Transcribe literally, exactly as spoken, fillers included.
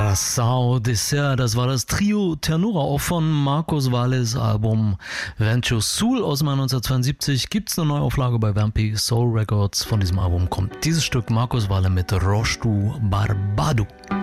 Curaçao Dessert, das war das Trio Ternura, auch von Marcos Valles Album Vento Sul aus dem Jahr neunzehnhundertzweiundsiebzig. Gibt es eine Neuauflage bei Vampi Soul Records. Von diesem Album kommt dieses Stück Marcos Valle mit Roche du Barbado.